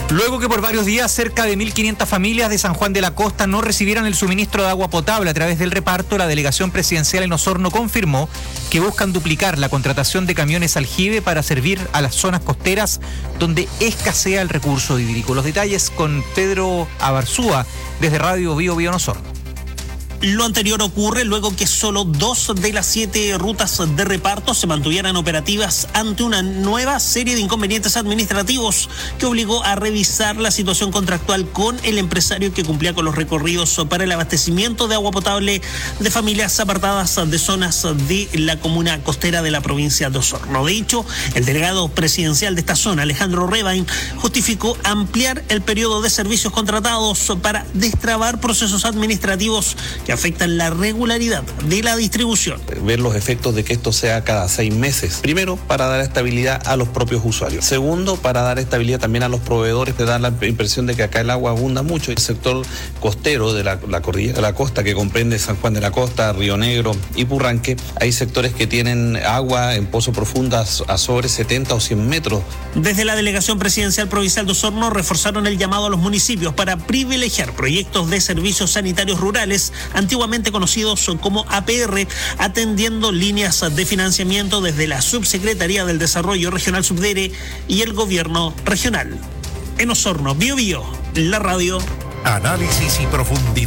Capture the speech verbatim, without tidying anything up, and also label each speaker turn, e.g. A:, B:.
A: Luego que por varios días cerca de mil quinientas familias de San Juan de la Costa no recibieran el suministro de agua potable a través del reparto, la delegación presidencial en Osorno confirmó que buscan duplicar la contratación de camiones aljibe para servir a las zonas costeras donde escasea el recurso hídrico. Los detalles con Pedro Abarzúa desde Radio Bio Bio en Osorno.
B: Lo anterior ocurre luego que solo dos de las siete rutas de reparto se mantuvieran operativas ante una nueva serie de inconvenientes administrativos que obligó a revisar la situación contractual con el empresario que cumplía con los recorridos para el abastecimiento de agua potable de familias apartadas de zonas de la comuna costera de la provincia de Osorno. De hecho, el delegado presidencial de esta zona, Alejandro Rebain, justificó ampliar el periodo de servicios contratados para destrabar procesos administrativos que afectan la regularidad de la distribución.
C: Ver los efectos de que esto sea cada seis meses. Primero, para dar estabilidad a los propios usuarios. Segundo, para dar estabilidad también a los proveedores, te da la impresión de que acá el agua abunda mucho. El sector costero de la, la cordillera de la costa, que comprende San Juan de la Costa, Río Negro y Purranque, hay sectores que tienen agua en pozos profundas a sobre setenta o cien metros.
B: Desde la Delegación Presidencial Provincial de Osorno reforzaron el llamado a los municipios para privilegiar proyectos de servicios sanitarios rurales, antiguamente conocidos como A P R, atendiendo líneas de financiamiento desde la Subsecretaría del Desarrollo Regional Subdere y el Gobierno Regional. En Osorno, Bio Bio, la radio.
D: Análisis y profundidad.